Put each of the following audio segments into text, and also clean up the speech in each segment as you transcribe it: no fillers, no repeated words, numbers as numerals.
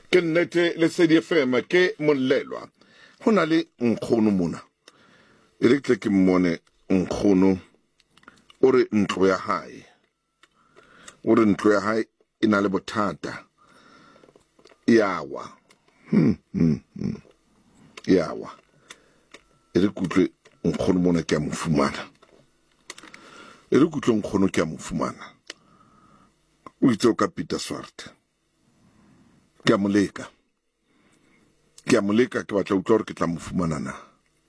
ke nnete le SADFM ke molelwa ho na le nkgono mona e re tle ke mmone nkgono o re ntlo ya hae e na le bothata yawa yawa e re kutlwe nkgono mona ke a mo fumana o itse o ka Peter Swart ke a moleka ke batla utlwa hore ke tla mo fumana na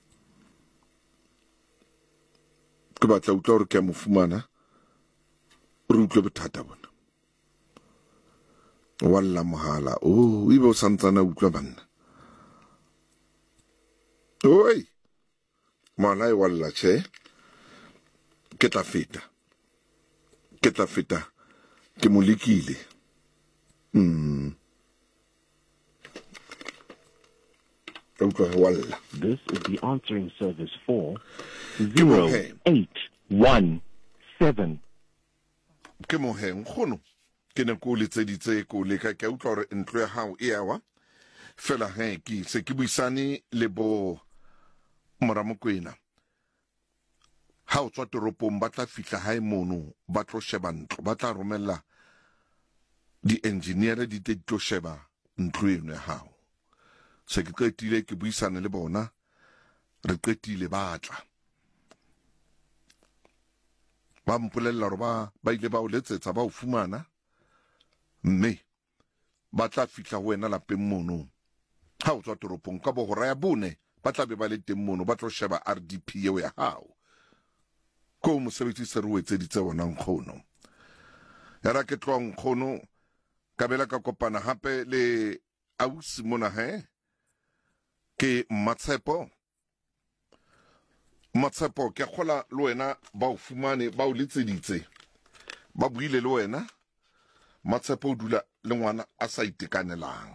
ke batla utlwa hore ke a mo fumana re utlwe bothata bona walla mohala ibe o santsana utlwa banna oi mala e walla che ke tla feta ke mo lekile This is the answering service for 0817. Ke mohe nkgono ke ne ko letseditse ko leka ke utlwa hore ntlo ya hao e yawa fela ke se ke buisane le bo Moramokwena ha o tswa toropong ba tla fihla hae mono ba tlo sheba ntlo ba tla romella di-engineer di tlo sheba ntlo eno ya hao se ke qetile ke buisane le bona re qetile batla ba mpolella hore ba ile ba o letsetsa ba o fumana mme ba tla fihla ho wena lapeng mono ha o tswa toropong ka bo hora ya bone ba tla be ba le teng mono ba tlo sheba RDP eo ya hao ko mosebetsi se re o etseditse ona nkgono ya ra ke tloa nkgono ka bela ka kopana hape le ausi mona ke Matshepo ke kgola le wena ba o fumane ba o letseditse ba buile le wena Matshepo o dula le ngwana a sa itekanelang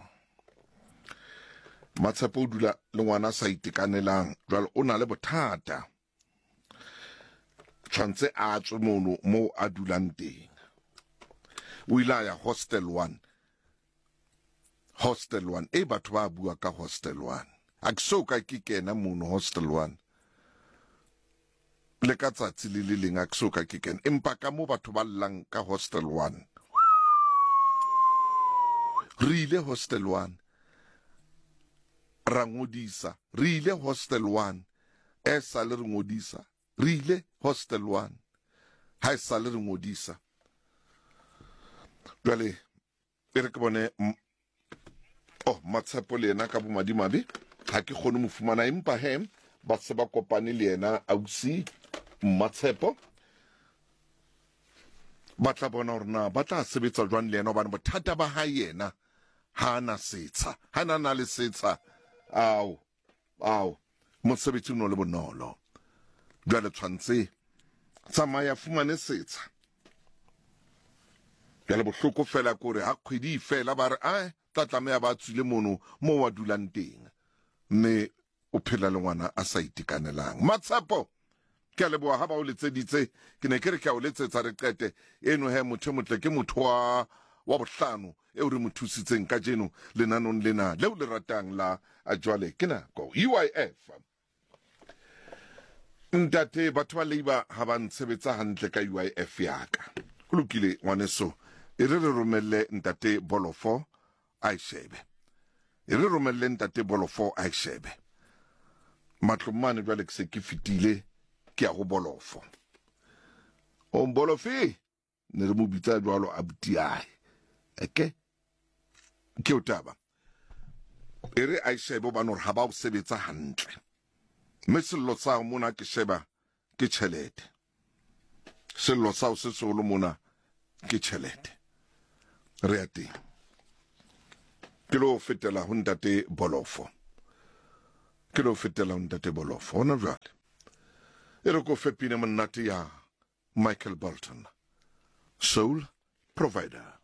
jwale o na le bothata tshwantse a tswe mono mo a dulang teng o ile ya hostel 1 e batho ba bua ka hostel 1 a ke so ka ke kena mono hostel 1 le ka tsatsi le leng a ke so ka ke kena empa ka mo batho ba llang ka hostel 1 re ile hostel 1 ra ngodisa re ile hostel 1 e sa le re ngodisa re ile hostel 1 ha e sa le re ngodisa jwale e re ke bone Matshepo le yena ka bomadimabe ha ke kgone mo fumana empa ba se ba kopane le yena ausi Matshepo ba tla bona hore na ba tla sebetsa jwang le yena hobane bothata ba ha yena ha na le setsha ao mosebetsi no le bonolo jwale tshwantse tsamaya fumane setsha jwale bohloko fela kore ha kgwedi fela ba re tlameha ba tswile mono mo wa dulang teng mme o phela le ngwana a sa itekanelang Matshepo ke a leboha ha ba o letseditse ke ne ke re ke a o letsetsa re qete eno motho motle ke motho wa bohlano eo re mo thusitseng ka jeno lenanong lena leo le ratang la jwale ke nako UIF ntate batho ba leiba ha ba ntshebetsa hantle ka UIF ya ka ho lokile ngwaneso e re romelle ntate Bolofo a shebe matlomane jwale ke se ke fitile ke a go Bolofo Bolofi ne re mo bitsa jwalo abuti ae ke o taba e re a shebe ba nore ha ba o sebetsa hantle mme sello sa mona ke sheba ke tjhelete sello sa o se solo mona ke tjhelete re a teng ke lo fetela ho ntate Bolofo hona jwale e re ko fepine monate ya Michael Bolton Soul Provider.